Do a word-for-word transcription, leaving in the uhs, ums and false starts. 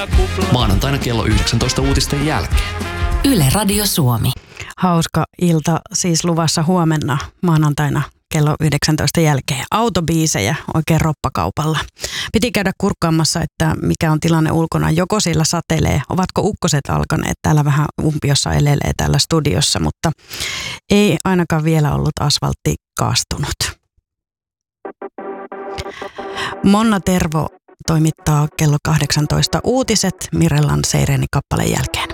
Maanantaina kello yhdeksäntoista uutisten jälkeen. Yle Radio Suomi. Hauska ilta siis luvassa huomenna maanantaina kello yhdeksäntoista jälkeen. Autobiisejä oikein roppakaupalla. Piti käydä kurkkaamassa, että mikä on tilanne ulkona. Joko siellä satelee, ovatko ukkoset alkaneet. Täällä vähän umpiossa elelee täällä studiossa, mutta ei ainakaan vielä ollut asfaltti kaastunut. Monna Tervo toimittaa kello kahdeksantoista uutiset Mirellan Seireni kappaleen jälkeen.